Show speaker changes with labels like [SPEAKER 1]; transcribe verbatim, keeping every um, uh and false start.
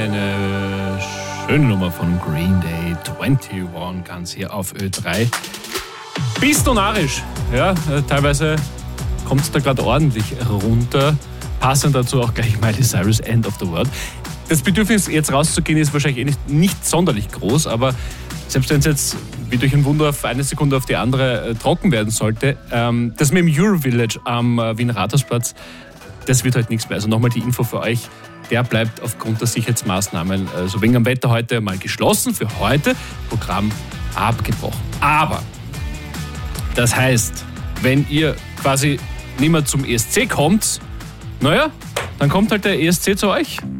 [SPEAKER 1] eine schöne Nummer von Green Day, einundzwanzig, ganz hier auf Ö drei. Bist du narrisch? Ja, teilweise kommt es da gerade ordentlich runter. Passend dazu auch gleich Miley Cyrus, End of the World. Das Bedürfnis, jetzt rauszugehen, ist wahrscheinlich eh nicht, nicht sonderlich groß, aber selbst wenn es jetzt wie durch ein Wunder auf eine Sekunde auf die andere äh, trocken werden sollte, ähm, das mit dem Eurovillage am äh, Wiener Rathausplatz, das wird halt nichts mehr. Also nochmal die Info für euch, der bleibt aufgrund der Sicherheitsmaßnahmen äh, so wegen am Wetter heute mal geschlossen. Für heute Programm abgebrochen. Aber das heißt, wenn ihr quasi nicht mehr zum E S C kommt, naja, dann kommt halt der E S C zu euch.